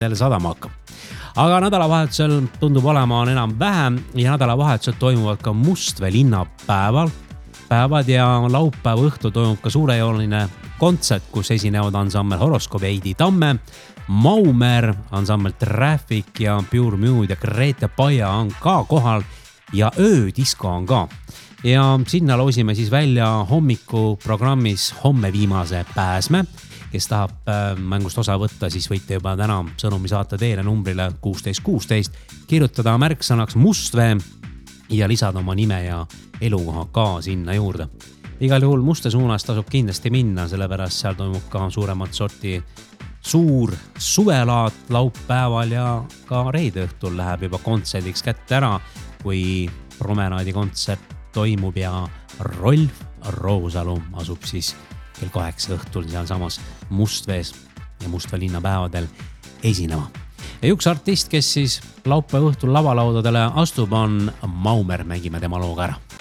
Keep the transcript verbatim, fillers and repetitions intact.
jälle sadama hakkab. Aga nädalavahetusel tundub olema on enam vähem ja nädalavahetusel toimuvad ka Mustvee linnapäeval. Päevad ja laupäeva õhtu toimub ka suurejooneline kontsert, kus esinevad ansambel Horoskop ja Heidi Tamme, Maumer, ansambel Traffic ja Pure Mood ja Grete Paia on ka kohal ja öödisko on ka. Ja sinna loosime siis välja hommikuprogrammis homme viimase pääsme. Kes tahab mängust osa võtta, siis võite juba täna sõnumi saata teile numbrile kuusteist kuusteist, kirjutada märksõnaks Mustvee ja lisada oma nime ja elukoha ka sinna juurde. Igal juhul Mustvee suunas tasub kindlasti minna, sellepärast seal toimub ka suuremat sorti suur suvelaat laupäeval ja ka reede õhtul läheb juba kontserdiks kätte ära, kui promenaadi kontsert toimub ja Rolf Roosalu asub siis kell kaheksa õhtul seal samas Mustvees ja Mustvee linnapäevadel esinema. Ja üks artist, kes siis laupäeva õhtul lavalaudadele astub, on Maumer, mängime tema looga ära.